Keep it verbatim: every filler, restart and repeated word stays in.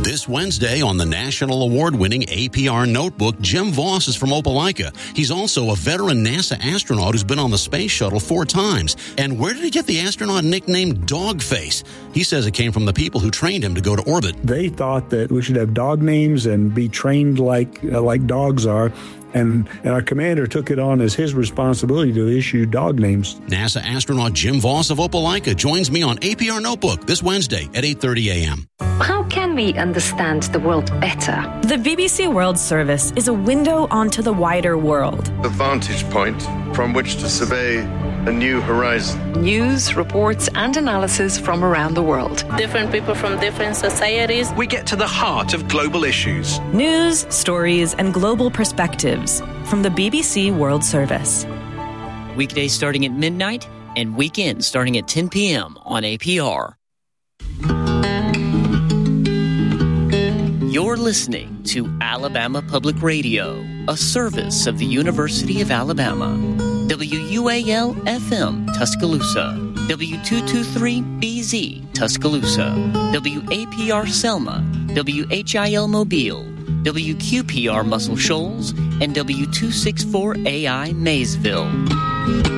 This Wednesday on the national award-winning A P R Notebook, Jim Voss is from Opelika. He's also a veteran NASA astronaut who's been on the space shuttle four times. And where did he get the astronaut nickname Dogface? He says it came from the people who trained him to go to orbit. They thought that we should have dog names and be trained like uh, like dogs are. And, and our commander took it on as his responsibility to issue dog names. NASA astronaut Jim Voss of Opelika joins me on A P R Notebook this Wednesday at eight thirty a.m. How can we understand the world better? The B B C World Service is a window onto the wider world. A vantage point from which to survey a new horizon. News, reports, and analysis from around the world. Different people from different societies. We get to the heart of global issues. News, stories, and global perspectives from the B B C World Service. Weekdays starting at midnight and weekends starting at ten p.m. on A P R. You're listening to Alabama Public Radio, a service of the University of Alabama. W U A L F M Tuscaloosa, W two twenty-three B Z Tuscaloosa, W A P R Selma, W H I L Mobile, W Q P R Muscle Shoals, and W two sixty-four A I Maysville.